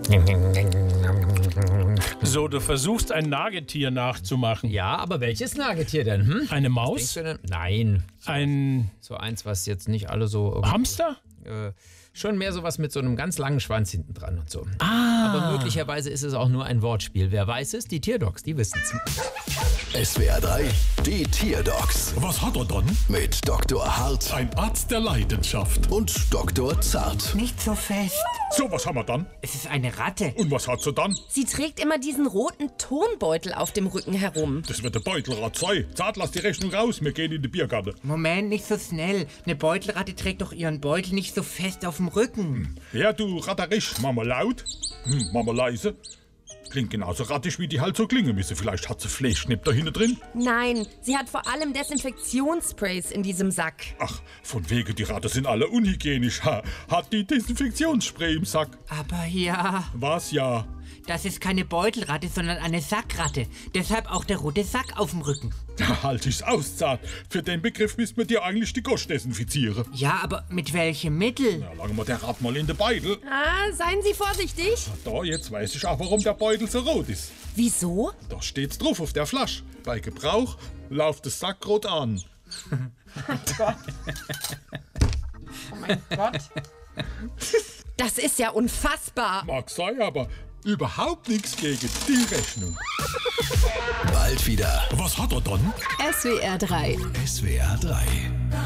So, du versuchst ein Nagetier nachzumachen. Ja, aber welches Nagetier denn? Hm? Eine Denkst Maus? du denn? Nein. Ein So eins, was jetzt nicht alle so... Hamster? Schon mehr sowas mit so einem ganz langen Schwanz hinten dran und so. Ah. Aber möglicherweise ist es auch nur ein Wortspiel. Wer weiß es? Die Tierdocs, die wissen es. SWR 3, die Tierdocs Was hat er dann? mit Dr. Hart Ein Arzt der Leidenschaft. und Dr. Zart. Nicht so fest. So, was haben wir dann? Es ist eine Ratte. Und was hat sie dann? Sie trägt immer diesen roten Tonbeutel auf dem Rücken herum. Das wird der Beutelrat sein. Zart, lass die Rechnung raus, wir gehen in die Biergarten. Moment, nicht so schnell. Eine Beutelratte trägt doch ihren Beutel nicht so fest auf dem Rücken. Ja, du Ratterisch, Mama laut, Mama leise. Klingt genauso rattig, wie die halt so klingen müssen. Vielleicht hat sie Fleischknipp da hinten drin. Nein, sie hat vor allem Desinfektionssprays in diesem Sack. Ach, von wegen, die Ratte sind alle unhygienisch. Hat die Desinfektionsspray im Sack? Aber ja, Was ja? das ist keine Beutelratte, sondern eine Sackratte. Deshalb auch der rote Sack auf dem Rücken. Da halt ich's aus, Zart. Für den Begriff müsste man dir eigentlich die Gosch desinfizieren. Ja, aber mit welchem Mittel? Na, lange wir der Rat mal in den Beutel. Ah, seien Sie vorsichtig. Da, jetzt weiß ich auch, warum der Beutel so rot ist. Wieso? Da steht's drauf auf der Flasche. Bei Gebrauch läuft das Sack rot an. Oh mein Gott. Das ist ja unfassbar. Mag sein, aber überhaupt nichts gegen die Rechnung. Bald wieder. Was hat er dann? SWR 3. SWR 3.